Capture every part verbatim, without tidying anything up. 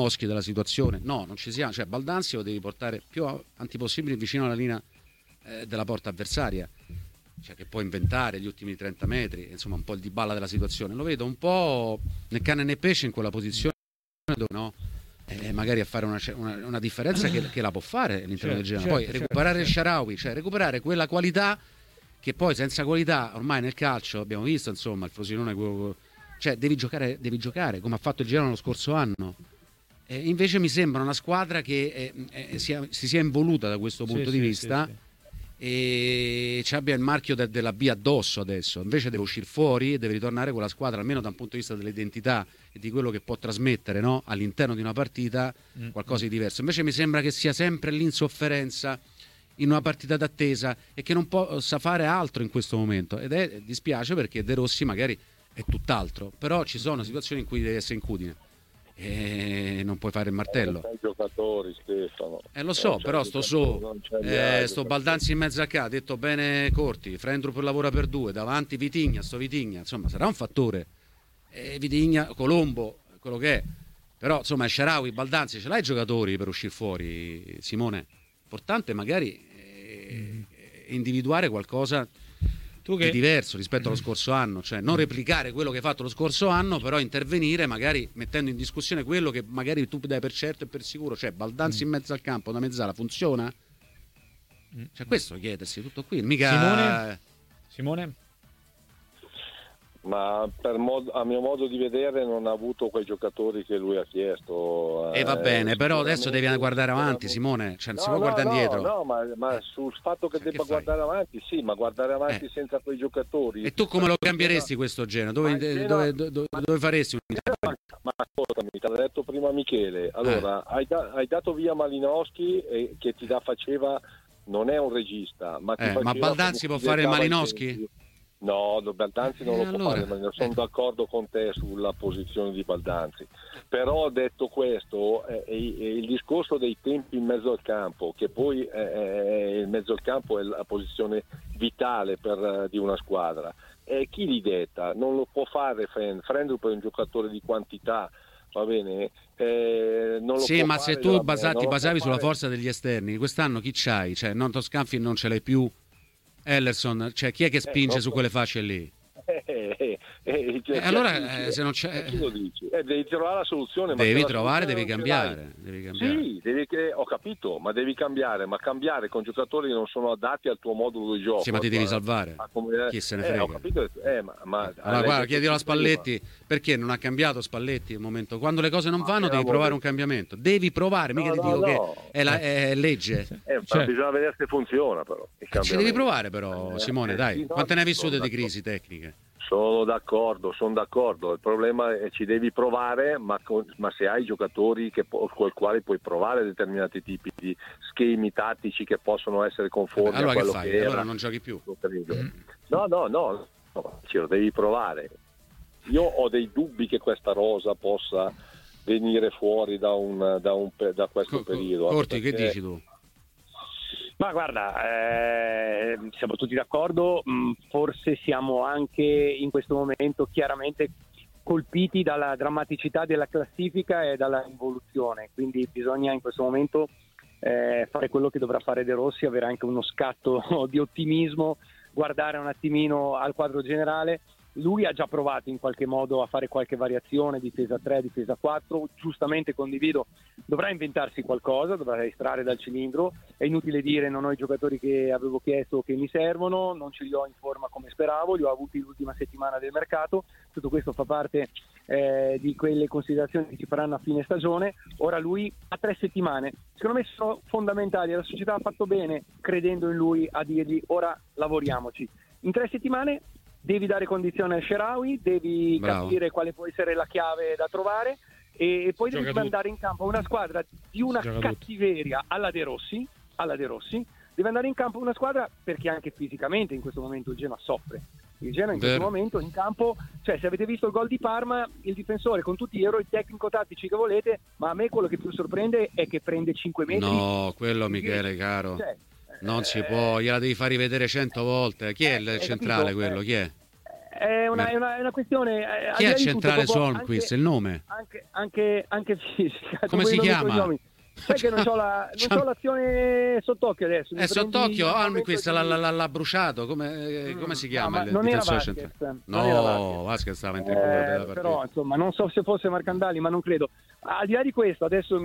Malinowski della situazione. No, non ci siamo, cioè Baldanzi lo devi portare più avanti possibile vicino alla linea eh, della porta avversaria, cioè che può inventare gli ultimi trenta metri, insomma un po' il Dybala della situazione. Lo vedo un po' né cane né pesce in quella posizione dove no, eh, magari a fare una, una, una differenza che, che la può fare all'interno certo, del Genoa. certo, Poi certo, recuperare il certo. Shaarawy, cioè recuperare quella qualità che poi senza qualità ormai nel calcio abbiamo visto, insomma, il Frosinone, cioè devi giocare, devi giocare come ha fatto il Genoa lo scorso anno. E invece mi sembra una squadra che è, è, sia, si sia involuta da questo punto sì, di sì, vista sì, sì. e ci abbia il marchio de, della B addosso adesso. Invece deve uscire fuori e deve ritornare con la squadra, almeno da un punto di vista dell'identità e di quello che può trasmettere, no? All'interno di una partita qualcosa di diverso. Invece mi sembra che sia sempre l'insofferenza in una partita d'attesa e che non possa fare altro in questo momento, ed è dispiace perché De Rossi magari è tutt'altro, però ci sono situazioni in cui devi essere incudine e non puoi fare il martello. Non c'è i giocatori, Stefano. Eh lo so, però sto so eh, sto Baldanzi in mezzo a ca, ha detto bene Corti, Frendrup lavora per due, davanti Vitigna, sto Vitigna, insomma sarà un fattore. Eh, Vitigna, Colombo, quello che è. Però insomma Shaarawy, Baldanzi, ce l'hai i giocatori per uscire fuori, Simone? Importante magari eh, individuare qualcosa Tu che... di diverso rispetto allo scorso anno, cioè non replicare quello che hai fatto lo scorso anno, però intervenire magari mettendo in discussione quello che magari tu dai per certo e per sicuro, cioè Baldanzi in mezzo al campo da mezzala funziona? Cioè questo chiedersi, tutto qui, mica... Simone? Simone? Ma per mod- a mio modo di vedere non ha avuto quei giocatori che lui ha chiesto. E eh, va bene, però adesso devi guardare avanti, Simone, cioè non no, si può no, guardare no, indietro. No, ma, ma sul fatto che cioè, debba che guardare avanti, sì, ma guardare avanti eh. senza quei giocatori. E tu come lo cambieresti questo genere? Dove, Genoa, dove, dove, dove faresti un ma, ma ascoltami, te l'ha detto prima Michele. Allora, eh. hai, da- hai dato via Malinowski eh, che ti da faceva, non è un regista, ma, ti eh, ma Baldanzi può fare il Malinowski? No, Baldanzi non eh, lo può allora, fare, ma non sono eh. d'accordo con te sulla posizione di Baldanzi. Però detto questo, eh, eh, il discorso dei tempi in mezzo al campo, che poi eh, il mezzo al campo è la posizione vitale per, di una squadra, eh, chi li detta? Non lo può fare Frendrup, è un giocatore di quantità, va bene? Eh, non lo sì, può ma fare se tu della, basa, ti basavi sulla fare... forza degli esterni, quest'anno chi c'hai? Cioè, Nonto Scanfi non ce l'hai più, Ellerson, cioè chi è che spinge eh, su quelle fasce lì? Eh, eh, eh, eh, allora eh, se non c'è chi lo dici? Eh, devi trovare la soluzione, devi ma trovare, devi soluzione cambiare, devi cambiare sì, devi, ho capito, ma devi cambiare, ma cambiare con giocatori che non sono adatti al tuo modulo di gioco. Sì, ma ti devi salvare, come, chi se ne frega. Eh, ho capito, eh, ma, ma allora guarda, chiedilo a Spalletti prima. Perché non ha cambiato Spalletti il momento, quando le cose non vanno ah, devi provare un cambiamento, devi provare, no, mica ti no, dico no. che è, la, è legge eh, cioè. Bisogna vedere se funziona però ci devi provare però, Simone, eh, dai, sì, quante ne hai vissute di crisi tecniche? Sono d'accordo, sono d'accordo. Il problema è che ci devi provare, ma, con, ma se hai giocatori che, con i quali puoi provare determinati tipi di schemi tattici che possono essere conformi allora a quello che, fai? che era. Allora non giochi più. Mm. No, no, no, no, ce lo devi provare. Io ho dei dubbi che questa rosa possa venire fuori da, un, da, un, da questo Co- periodo. Corti, perché... che dici tu? Ma guarda, eh, siamo tutti d'accordo, mh, forse siamo anche in questo momento chiaramente colpiti dalla drammaticità della classifica e dalla involuzione, quindi bisogna in questo momento eh, fare quello che dovrà fare De Rossi, avere anche uno scatto di ottimismo, guardare un attimino al quadro generale. Lui ha già provato in qualche modo a fare qualche variazione, difesa tre, difesa quattro, giustamente condivido, dovrà inventarsi qualcosa, dovrà estrarre dal cilindro, è inutile dire non ho i giocatori che avevo chiesto che mi servono, non ce li ho in forma come speravo, li ho avuti l'ultima settimana del mercato, tutto questo fa parte eh, di quelle considerazioni che ci faranno a fine stagione. Ora lui ha tre settimane, secondo me sono fondamentali, la società ha fatto bene credendo in lui a dirgli ora lavoriamoci, in tre settimane devi dare condizione al Shaarawy, devi Bravo. capire quale può essere la chiave da trovare e poi devi mandare in campo una squadra di una cattiveria alla De Rossi, alla De Rossi, deve andare in campo una squadra perché anche fisicamente in questo momento il Genoa soffre. Il Genoa in questo Vero. momento in campo, cioè se avete visto il gol di Parma, il difensore con tutti gli errori tecnico-tattici che volete, ma a me quello che più sorprende è che prende cinque metri. No, quello Michele, caro. Cioè, non si può, gliela devi far rivedere cento volte. Chi è il centrale quello? Chi è? è una, è una, è una questione. Eh, Chi è al di là di centrale tutto, su proprio Holmquist? anche- Il nome? Anche, anche, anche fisica. Come tu si vuoi i nomi e chiama? cognomi? Sai che non c'ho, la, non C'ha- c'ho l'azione sott'occhio adesso. mi È prendi sott'occhio, il Holmquist momento l'ha, di- l'ha- l'ha bruciato. Come, Mm, come si no, chiama ma il non era difensore Vasquez, centrale? non era No, Vasquez. Vasquez stava in tempo della Eh, partita. però insomma non so se fosse Marcandali, ma non credo. Al di là di questo, adesso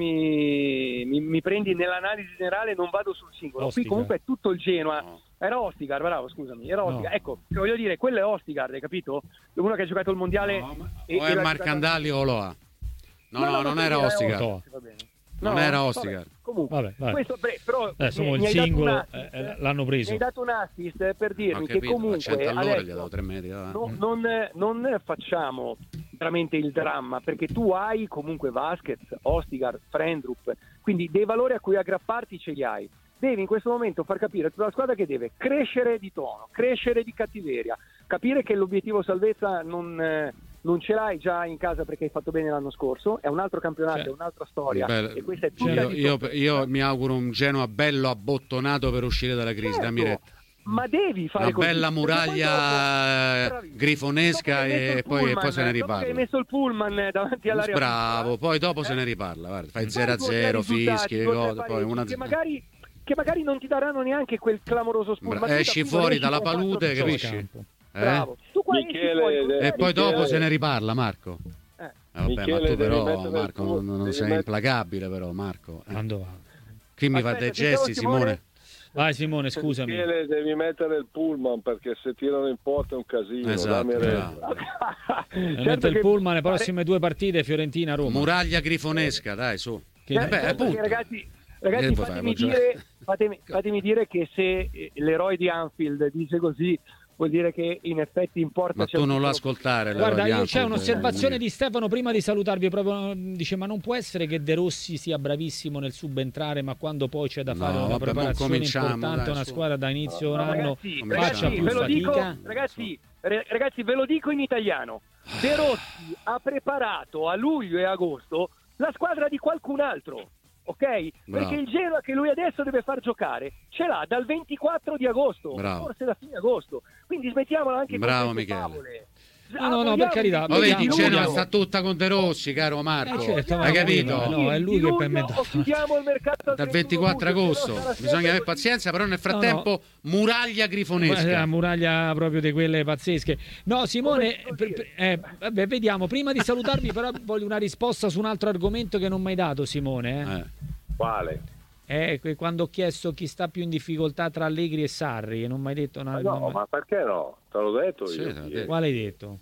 mi, mi, mi prendi nell'analisi generale, non vado sul singolo. Ostigar. Qui comunque è tutto il Genoa. No. Era Ostigar, bravo, scusami, era Ostigar. No. Ecco, ti voglio dire, quello è Ostigar, hai capito? Uno che ha giocato il mondiale. No, ma- e- o e è l'ha Marcandali o lo ha? No, no, non ma era sì, Ostigar. Ostigar. va bene. Non No, era vabbè, Ostigar. Comunque, Vabbè, vabbè. questo, beh, però Adesso mi- mo mi il hai dato un singolo assist, eh, l'hanno mi preso. hai dato un assist per Ho dirmi che capito, a comunque cento all'ora gli ha adesso dato tre metri. va. no- non, non facciamo veramente il dramma, perché tu hai comunque Vasquez, Ostigar, Frendrup, quindi dei valori a cui aggrapparti ce li hai. Devi in questo momento far capire a tutta la squadra che deve crescere di tono, crescere di cattiveria, capire che l'obiettivo salvezza non, eh, non ce l'hai già in casa perché hai fatto bene l'anno scorso, è un altro campionato, Cioè, è un'altra storia, Beh, e questa è tutta io, di io- sopra. io mi auguro un Genoa bello abbottonato per uscire dalla crisi. Certo, dammi retta. ma devi fare Una così, bella perché poi muraglia dopo- bravissimo. grifonesca Dopo che hai messo e il poi, pullman, poi se ne dopo che hai riparla. messo il pullman davanti all'area Bravo, piccola, poi dopo eh, se ne riparla. Guarda, fai fai zero a due o tre zero, risultati, fischi, due o tre cose, poi pareggi, una che magari, che magari non ti daranno neanche quel clamoroso Bra- spunto. esci fuori dalla palude, capisci? Campo. Eh? Bravo. Tu qua esci Michele, fuori, eh, E magari- poi dopo Michele- se ne riparla, Marco. Eh. Eh, vabbè, Michele, ma tu devi però, mettere Marco, il non, tuo- non devi sei met- implacabile, però, Marco. Eh. Quando va? Qui mi fa Aspetta, dei ti chiamo gesti, Simone. Simone. Vai Simone, scusami. Michele, devi mettere il pullman perché se tirano in porta è un casino. Esatto, dammi bravo. retta. E Certo mette il che- pullman le prossime due partite Fiorentina-Roma. Muraglia grifonesca, dai, su. Che- Certo, Vabbè, perché, appunto. ragazzi, ragazzi Che poi fatemi, fai, dire, fatemi, fatemi dire che se eh, l'eroe di Anfield dice così, vuol dire che in effetti in porta Ma c'è tu un non lo piccolo- ascoltare. Guarda, io, c'è Anfield, un'osservazione eh, di Stefano prima di salutarvi, proprio dice: ma non può essere che De Rossi sia bravissimo nel subentrare, ma quando poi c'è da No, fare una vabbè, ma preparazione cominciamo, importante, dai, una su. squadra da inizio No, un anno ragazzi, come faccia facciamo? più ve lo dico, fatica? ragazzi, re- ragazzi, ve lo dico in italiano. De Rossi ha preparato a luglio e agosto la squadra di qualcun altro, ok? Bravo. Perché il Genoa che lui adesso deve far giocare ce l'ha dal ventiquattro di agosto, Bravo. forse da fine agosto. Quindi smettiamola anche Bravo, con queste Michele. favole. No, no, no, Vogliamo per carità, di Ma vedi, Vediamo, Genoa vediamo. sta tutta con De Rossi, caro Marco. Eh, certo, Hai ma capito? no, no, è lui Di che per luglio me o chiudiamo il mercato al Dal trentuno ventiquattro luglio, agosto se no sarà bisogna sempre avere così. pazienza, però nel frattempo muraglia La grifonesca. muraglia proprio di quelle pazzesche. No, Simone, Come si può per- dire? per- eh, vabbè, vediamo. Prima di salutarmi, però, voglio una risposta su un altro argomento che non mi hai dato, Simone. Eh? Eh. Quale? Eh, que- quando ho chiesto chi sta più in difficoltà tra Allegri e Sarri, non mi hai detto una. Ma no, non- ma perché no? Te l'ho detto Sì, io. te l'ho ieri. detto. Quale hai detto?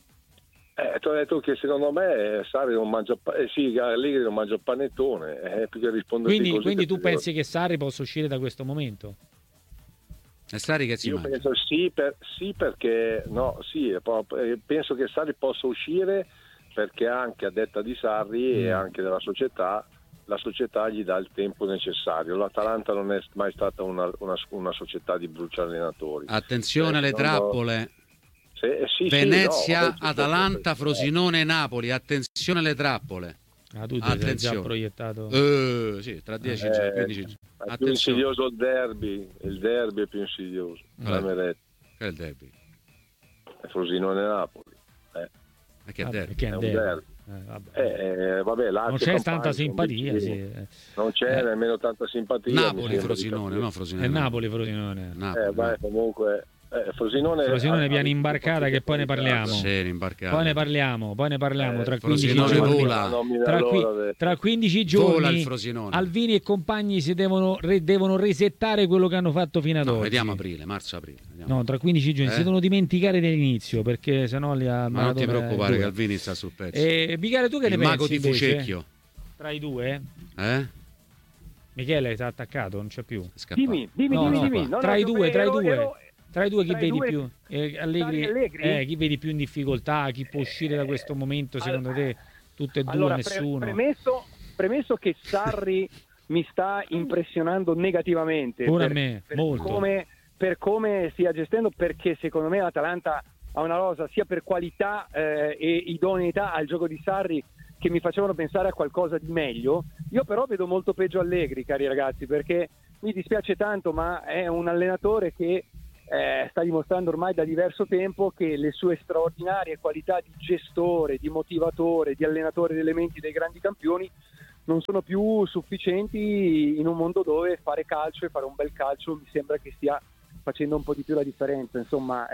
Eh, ti ho detto che secondo me Sarri non mangia pa- eh, sì, Allegri non mangia panettone, eh, perché risponde Quindi, così quindi che tu ti pensi che Sarri possa uscire da questo momento? E Sari che si Io mangia. penso sì, per- sì perché no, sì, è proprio- eh, penso che Sarri possa uscire perché anche a detta di Sarri e Mm. anche della società, la società gli dà il tempo necessario. L'Atalanta non è mai stata una, una, una società di bruciare allenatori. Attenzione alle Eh, no, no. trappole. Se- eh, sì, sì, Venezia, no, vabbè, Atalanta, eh, Frosinone, Napoli. Attenzione alle trappole. Ah, tu ti sei già Attenzione. proiettato. Eh, sì, tra dieci Eh, giorni, quindici giorni. È più Attenzione. insidioso il derby, il derby è più insidioso. Qual è? Dammi retta. Che è il derby? È Frosinone Napoli. Eh, Ma che Vabbè, derby? che è è un un derby. derby. Eh, vabbè. Eh, eh, vabbè, non Lazio, c'è Campania tanta sono simpatia, vicini. sì. Eh, Non c'è Eh. nemmeno tanta simpatia. mi Napoli, sembra di Frosinone, capire. no Frosinone. È no. Napoli, Frosinone. Napoli, Eh, beh, no. comunque eh, Frosinone, Frosinone ha- viene ha- imbarcata che poi ne parliamo. Sì, rimbarcato. Poi ne parliamo, poi ne parliamo Eh, tra quindici Frosinone giorni. vola. Non mi dà Tra, qui- l'ora de- tra quindici Vola il giorni Frosinone. Alvini e compagni si devono, re- devono resettare quello che hanno fatto fino ad No, oggi. vediamo aprile, marzo-aprile. vediamo. No, tra quindici giorni Eh? si devono dimenticare dell'inizio perché sennò li ha Ma non ti Maradona preoccupare due. che Alvini sta sul pezzo. E Michele, tu che Il ne mago pensi di invece? Fucecchio. Tra i due? Eh? Michele sta attaccato, non c'è più. È scappato. Dimmi, dimmi, No, dimmi, no, dimmi. qua. No, tra no, i due, ero- tra i due. ero- Tra i due chi tra i vedi due- più? Eh, Allegri, Sarri e Allegri? Eh, chi vedi più in difficoltà? Chi può uscire da questo momento secondo te? Tutte e due, Allora, pre- nessuno? premesso, premesso che Sarri mi sta impressionando negativamente Pure a per, me, per molto. come, per come stia gestendo, perché secondo me l'Atalanta ha una rosa sia per qualità eh, e idoneità al gioco di Sarri che mi facevano pensare a qualcosa di meglio. Io però vedo molto peggio Allegri, cari ragazzi, perché mi dispiace tanto, ma è un allenatore che eh, sta dimostrando ormai da diverso tempo che le sue straordinarie qualità di gestore, di motivatore, di allenatore delle menti dei grandi campioni non sono più sufficienti in un mondo dove fare calcio e fare un bel calcio mi sembra che stia facendo un po' di più la differenza. Insomma,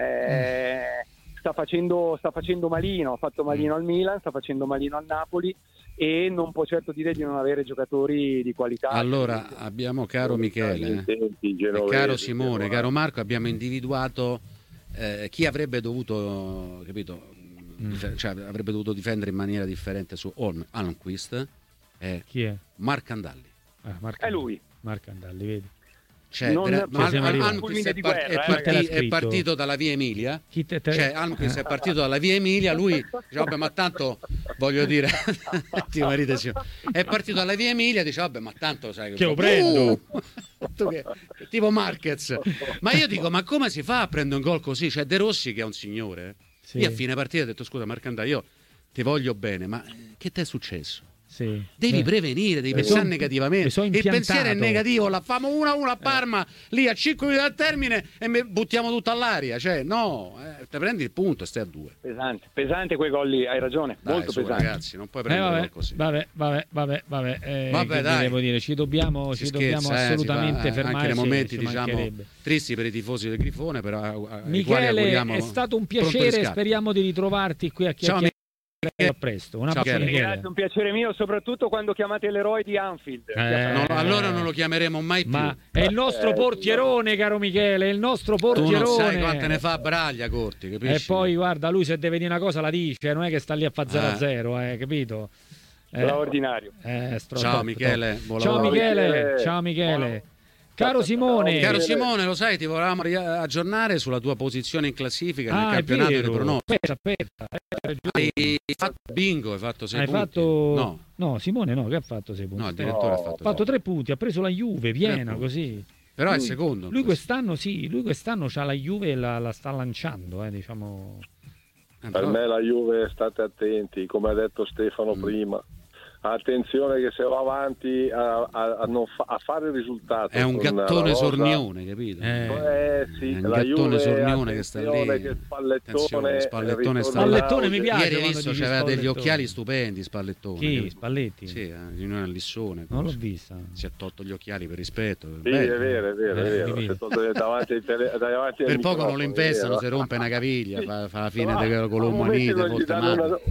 eh, sta facendo, sta facendo malino, ha fatto malino al Milan, sta facendo malino al Napoli e non può certo dire di non avere giocatori di qualità. Allora abbiamo, caro Michele, eh, caro Simone, caro Marco, abbiamo individuato eh, chi avrebbe dovuto, capito, mm. dif- cioè, avrebbe dovuto difendere in maniera differente su Holm, Almqvist. Eh, Chi è? Marc Andalli. Ah, Marc È lui. Marc Andalli, vedi. Cioè, Non- vera- cioè, Al- Al- siamo Almqvist è, di par- guerra, è eh, parti- l'ha è scritto. partito dalla via Emilia. Chi te, te... Cioè, Almqvist è partito dalla via Emilia, lui dice, vabbè, ma tanto voglio dire, ti marite, sì. È partito dalla via Emilia, dice, vabbè, ma tanto sai Che lo prendo. Uh! Tu che- tipo Marquez. Ma io dico, ma come si fa a prendere un gol così? Cioè, De Rossi che è un signore. Sì. Io a fine partita ho detto, scusa Marcandà, io ti voglio bene, ma che ti è successo? Sì. Devi Beh, prevenire, devi mi pensare son- negativamente. mi son Il pensiero è impiantato. negativo, la famo uno a uno a Parma, lì a cinque minuti dal termine e me- buttiamo tutto all'aria. Cioè, no, eh, te prendi il punto e stai a due. Pesante, pesante quei gol lì, hai ragione, Dai, molto su, pesante. ragazzi, non puoi Eh, prendere vabbè, gol così. vabbè, vabbè, vabbè, vabbè, eh, Vabbè, che dai. devo dire, ci dobbiamo, Si ci dobbiamo scherza, eh, si assolutamente fa, eh, fermare. anche nei sì, momenti, ci diciamo, mancherebbe. tristi per i tifosi del Grifone, però a- a- ai quali Michele, auguriamo è stato un pronto piacere, riscatto. speriamo di ritrovarti qui a Ciao, chiacchierare Michele. a presto. Un Ciao, abbraccio, Michele. Michele. Grazie, un piacere mio, soprattutto quando chiamate l'eroe di Anfield. Eh, No, allora non lo chiameremo mai più. Ma è il nostro Eh, portierone, caro Michele, è il nostro Tu portierone. non sai quante ne fa Braglia, Corti, capisci? E poi guarda, lui se deve dire una cosa la dice, non è che sta lì a fare zero a zero, eh, capito? Eh, Straordinario. eh, stro- Ciao, top, Michele, top. buon Ciao lavoro. Michele, Michele. ciao Michele. Caro Simone, Caro Simone, lo sai, ti volevamo ri- aggiornare sulla tua posizione in classifica nel ah, è campionato vero. dei pronostici. Aspetta, aspetta. hai ragione. Hai fatto bingo, hai fatto sei Hai punti. fatto No, no, Simone no, che ha fatto sei punti. no, il Aspetta. direttore No, ha fatto. ha fatto tre punti, ha preso la Juve piena punti. così. Però è il Lui- secondo. Lui quest'anno sì, lui quest'anno c'ha la Juve e la, la sta lanciando, eh, diciamo. Eh, Per però- me la Juve, state attenti, come ha detto Stefano Mm. prima. Attenzione che se va avanti a, a- a non fa- a fare il risultato È un con la gattone rosa, sornione, capito? Eh. eh, sì, È un la gattone Juve, sornione che sta attenzione lì. che Spallettone, Attenzione, Spallettone sta ritorna lì. Spallettone mi in piace. Ieri hai quando visto dici c'aveva degli Spallettone. occhiali stupendi Spallettone. Chi? capito? Spalletti? Sì, a riunione a Lissone. Non l'ho così. vista. Si è tolto gli occhiali per rispetto. Sì, Bello. è vero, è vero, è Eh, vero. capito. Si è tolto davanti ai tele- davanti ai Per poco non microfoni, lo è investano, vero. si rompe una caviglia, fa, fa la fine No, de- con a momenti l'umanite, non gli volte danno una, male.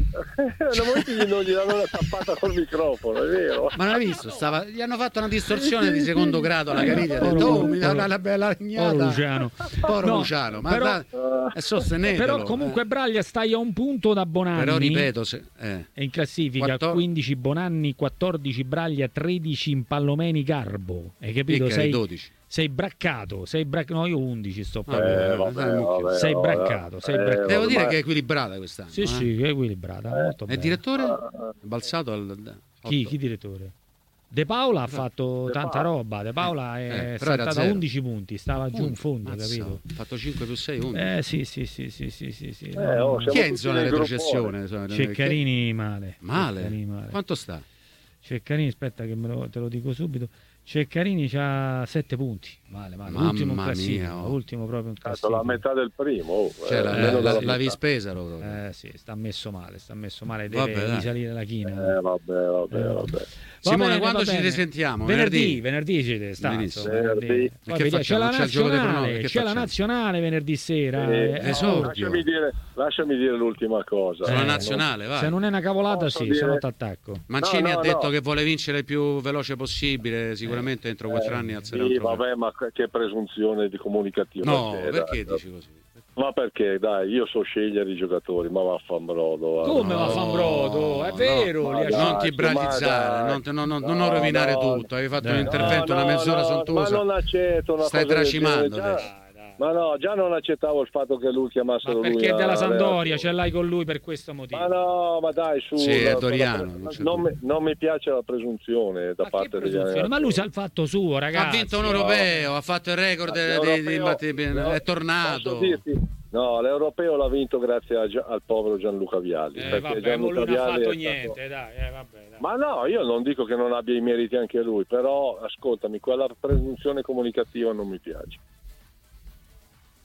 a momenti non gli danno una tappata col microfono, è vero. Ma non hai visto? Stava... Gli hanno fatto una distorsione di secondo grado alla caviglia. Ha Povero- detto, oh, mi dà povero- una bella legnata. Povero Luciano. Povero No, Luciano, ma però- dai, è sostenetelo. Però comunque Braglia stai a un punto da Bonanni. Però ripeto, se... eh. È in classifica quattor- quindici Bonanni, quattordici Braglia, tredici Impallomeni Garbo. Hai capito? Picca di Sei, dodici. sei braccato, sei brac- no, io undici sto Eh, parlando. vabbè, dai, mucchio. vabbè, Sei vabbè. braccato, sei Eh, braccato. Devo dire ormai- che è equilibrata quest'anno. Sì, eh. sì, è equilibrata, molto E bene. il direttore? È balzato al... Chi, otto. chi direttore? De Paola ha fatto De tanta Paola. roba. De Paola Eh, è però era saltata zero. undici punti, stava giù in fondo, Mazza, capito? Ha fatto cinque più sei, undici. Eh sì, sì, sì, sì, sì, sì, sì. Eh, no, oh, no. siamo Chi è in tutti zona nel retrocessione? Ceccarini male. Male? Ceccarini male. Quanto sta? Ceccarini, aspetta che me lo, te lo dico subito. Ceccarini c'ha sette punti. Male, male. Mamma Ultimo in classifica, mia, oh. ultimo proprio in Tanto classifica. la metà del primo. oh, Cioè, eh, la, almeno la, della la metà. Vispesa proprio. Eh sì, sta messo male, sta messo male, Vabbè, deve dai. risalire la china. Eh, vabbè, vabbè, Eh. vabbè. Va Simone, bene, quando va ci bene. risentiamo? Venerdì, venerdì ci sta. Benissimo. insomma, venerdì. Venerdì. Poi E che vediamo, c'è facciamo? la C'è il gioco dei nazionale, pronostici, che c'è la facciamo? nazionale venerdì sera. Eh, eh, esordio. oh, lasciami, dire, lasciami dire l'ultima cosa. Sulla Eh, nazionale, vai. se non è una cavolata, Posso sì, dire- se no t'attacco. Mancini No, no, ha detto no. che vuole vincere il più veloce possibile, sicuramente entro quattro anni alzerà un Sì, trofeo. vabbè, ma che presunzione di comunicativa. No, c'è, perché dai. dici così? Ma perché, dai, io so scegliere i giocatori, ma vaffanbrodo. va. Come No, va Fanbrodo? È no, vero, ma li ha dai, Non ti ma bratizzare, dai. non, ti- non- non- No, non rovinare no. tutto. Hai fatto Dai. un intervento, No, una no, mezz'ora no, sontuosa. Ma non accetto una Stai cosa del tracimando genere. adesso. Già- Ma no, già non accettavo il fatto che lui chiamassero Ma lui perché è a- della a- Sampdoria, ce l'hai con lui per questo motivo. Ma no, ma dai, su. Sì, è la- Doriano, la- non c'è non, dubbio. mi, non mi piace la presunzione da Ma che parte degli presunzione? allenatori. Ma lui sa il fatto suo, ragazzi. Ha vinto un no. europeo, ha fatto il record dei- dei- dei- L'europeo- no, è tornato. posso dirti? No, l'europeo l'ha vinto grazie a Gia- al povero Gianluca Vialli. Eh, perché vabbè, ma Gianluca lui non ha Vialli fatto è stato- niente, dai, eh, vabbè, dai. Ma no, io non dico che non abbia i meriti anche lui, però ascoltami, quella presunzione comunicativa non mi piace.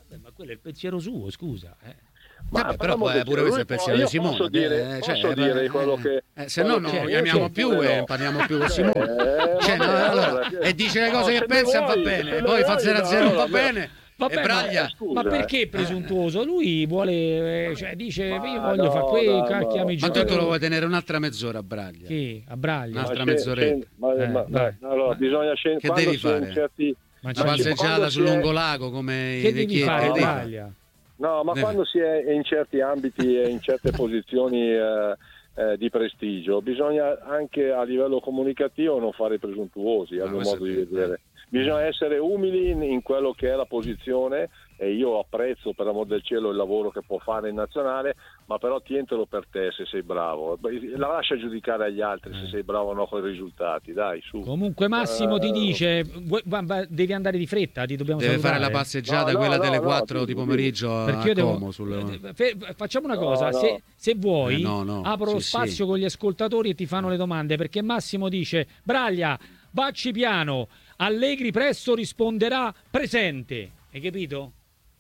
Beh, ma quello è il pensiero suo, scusa. Eh. Ma Vabbè, però poi pure questo è il pensiero di Simone. Posso dire, eh, posso cioè, dire eh, quello che... Eh, se no non lo chiamiamo più no. e parliamo più con Simone. Eh, cioè, vabbè, no, allora, allora, e dice le cose no, che pensa vuoi, va bene, se poi ne fa vuoi, zero a zero no, va vabbè. bene. Vabbè, e Braglia... ma, scusa, ma perché è presuntuoso? Lui vuole, eh, cioè dice Ma io voglio no, fare qui, no, chiami no. i Ma tu giocatori. te lo vuoi tenere un'altra mezz'ora a Braglia? Chi? A Braglia? Un'altra Ma mezz'oretta. scen- ma- Eh, ma- vai. allora, bisogna scendere. Che devi fare? Certi... Ma Una Ma passeggiata sul si è- lungolago come che i devi vecchietti, fare che a devi fare? Braglia? No, ma Deve- quando si è in certi ambiti e in certe posizioni eh, eh, di prestigio, bisogna anche a livello comunicativo non fare i presuntuosi, a Ah, mio questo modo è di vero. vedere. Bisogna essere umili in, in quello che è la posizione, e io apprezzo per amor del cielo il lavoro che può fare in nazionale, ma però tientelo per te se sei bravo. La lascia giudicare agli altri se sei bravo o no con i risultati, dai, su. Comunque Massimo ti Eh, dice vuoi- va- va- devi andare di fretta, ti dobbiamo Deve fare salutare. la passeggiata, No, no, quella no, delle no, quattro di dimmi, pomeriggio Perché a io devo- Como. Sul... eh, fe- facciamo una No, cosa, no. Se, se vuoi Eh, no, no, apro sì, spazio sì. con gli ascoltatori e ti fanno le domande, perché Massimo dice Braglia, bacci piano, Allegri presto risponderà presente, hai capito?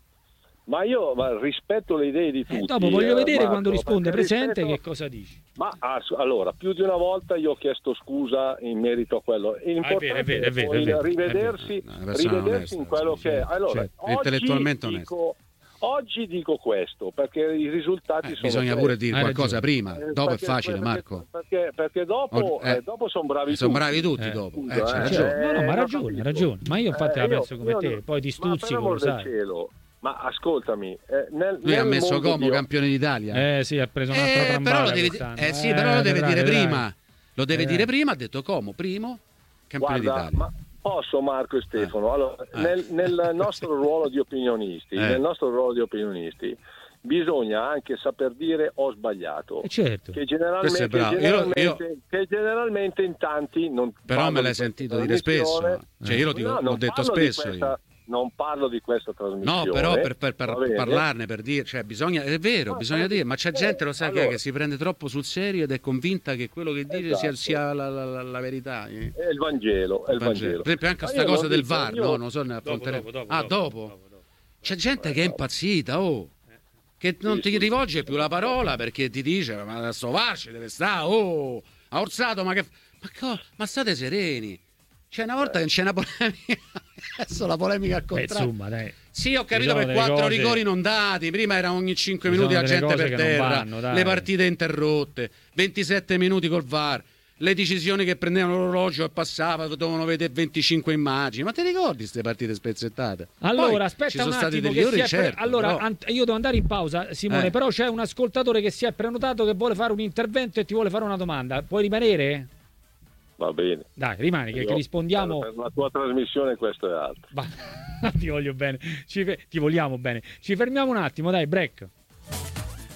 Ma io ma rispetto le idee di tutti. Eh, dopo voglio eh, vedere Marco, quando risponde perché presente rispetto- che cosa dici. Ma ass- allora, più di una volta io ho chiesto scusa in merito a quello. L'importante Ah, è vero, è vero, poi è vero, è rivedersi, vero. Una persona rivedersi onesta, in quello sì, che è. sì, Allora, certo. oggi Intellettualmente dico, oggi dico questo, perché i risultati Eh, sono bisogna questi. pure dire Hai qualcosa ragione. prima, Eh, dopo è perché- facile, perché- Marco. Perché, perché dopo, Eh, eh, dopo sono bravi Sono tutti. bravi tutti Eh, dopo. scusa, Eh, c'hai eh. ragione. No, no, ma ha Eh, ragione, capito. ha ragione. Ma io infatti Eh, la io- penso come io te, non- poi ti ma per stuzzico, amor lo del sai. cielo, ma ascoltami, eh, nel, Lui ha nel messo mondo Como di- campione d'Italia. Eh sì, ha preso un'altra Eh, però trambata lo devi, quest'anno. eh, sì, però lo deve vedrai, dire vedrai. prima. Lo deve Eh, dire dai. prima, ha detto Como, primo campione Guarda, d'Italia. ma posso Marco e Stefano? Allora, Eh. nel, nel nostro ruolo di opinionisti, Eh. nel nostro ruolo di opinionisti, bisogna anche saper dire ho sbagliato. Eh, certo. Che Questo generalmente, è bravo. che Io- generalmente, io- che generalmente in tanti non Però parlo me l'hai di questa sentito dire spesso. trasmissione. Cioè, io lo dico- No, l'ho non detto parlo di spesso questa- io. Non parlo di questa trasmissione. No, però per, per- per va bene? parlarne, per dire, cioè bisogna, è vero, Ah, bisogna ma- dire, ma c'è eh, gente, lo sai che, è, allora- che si prende troppo sul serio ed è convinta che quello che dice sia, Esatto. sia la, la- la- la verità. eh. È il Vangelo, è il Vangelo. Per esempio anche Ma questa io cosa non del dico- V A R, io- no, non so, ne Dopo, affronteremo. dopo, dopo, Ah, dopo, dopo? dopo, dopo. C'è gente che è impazzita, oh, che non Sì, ti sì. rivolge più la parola perché ti dice, ma adesso Vasci deve stare, oh, ha orsato, ma che... Ma, co- ma state sereni. C'è una volta che c'è una polemica, adesso la polemica al Eh, contrario. insomma, dai. Sì, ho capito, Ci sono per delle quattro cose- rigori non dati. Prima era ogni cinque Ci minuti la sono delle gente cose per che non terra, vanno, dai. le partite interrotte, ventisette minuti col V A R, le decisioni che prendevano l'orologio e passava, dovevano vedere venticinque immagini. Ma ti ricordi queste partite spezzettate? Allora, Poi aspetta ci sono un stati attimo degli che ori, si è pre- certo, allora, però- ant- io devo andare in pausa, Simone, Eh. però c'è un ascoltatore che si è prenotato che vuole fare un intervento e ti vuole fare una domanda. Puoi rimanere? Va bene. Dai, rimani che, che Io- rispondiamo. Per la tua trasmissione questo è altro. Va- ti voglio bene. Ci fe- ti vogliamo bene. Ci fermiamo un attimo, dai, break.